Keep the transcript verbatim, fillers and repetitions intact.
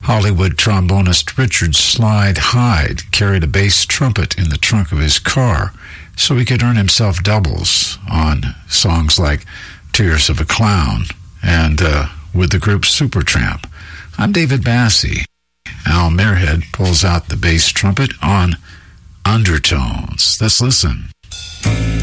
Hollywood trombonist Richard Slide Hyde carried a bass trumpet in the trunk of his car so he could earn himself doubles on songs like Tears of a Clown and uh, with the group Supertramp. I'm David Bassey. Al Muirhead pulls out the bass trumpet on Undertones. Let's listen.